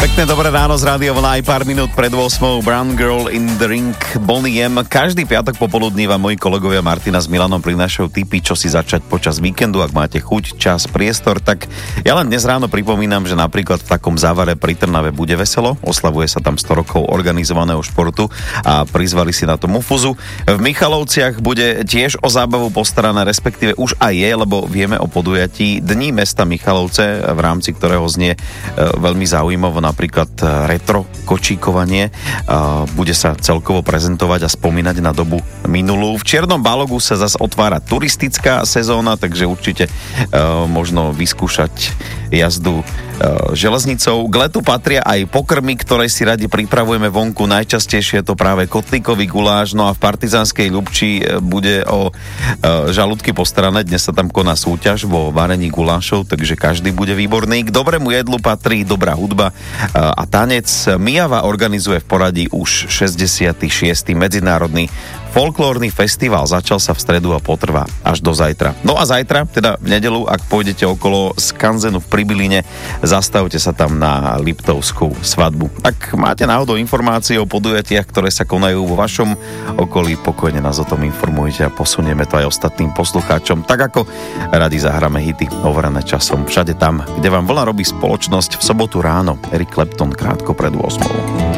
Pekné dobré ráno z Rádia Vlna, aj pár minút pred 8. Brown Girl in the Ring, Boney M. Každý piatok popoludní vám moji kolegovia Martina s Milanom prinášajú tipy, čo si začať počas víkendu. Ak máte chuť, čas, priestor, tak ja len dnes ráno pripomínam, že napríklad v takom závare pri Trnave bude veselo. Oslavuje sa tam 100 rokov organizovaného športu a prizvali si na to Mufuzu. V Michalovciach bude tiež o zábavu postarané, respektíve už aj je, lebo vieme o podujatí Dní mesta Michalovce, v rámci ktorého znie veľmi zaujímavé napríklad retro kočíkovanie. Bude sa celkovo prezentovať a spomínať na dobu minulú. V Čiernom Balogu sa zase otvára turistická sezóna, takže určite možno vyskúšať jazdu železnicou. K letu patria aj pokrmy, ktoré si radi pripravujeme vonku. Najčastejšie je to práve kotlíkový guláš, no a v Partizánskej Ľubči bude o žalúdky postarané. Dnes sa tam koná súťaž vo varení gulášov, takže každý bude výborný. K dobrému jedlu patrí dobrá hudba a tanec. Mijava organizuje v poradí už 66. medzinárodný folklórny festival. Začal sa v stredu a potrvá až do zajtra. No a zajtra, teda v nedeľu, ak pôjdete okolo Skanzenu v Pribiline, zastavte sa tam na Liptovskú svadbu. Ak máte náhodou informácie o podujatiach, ktoré sa konajú vo vašom okolí, pokojne nás o tom informujte a posunieme to aj ostatným poslucháčom. Tak ako radi zahráme hity overené časom všade tam, kde vám Vlna robí spoločnosť. V sobotu ráno Eric Clapton krátko pred 8.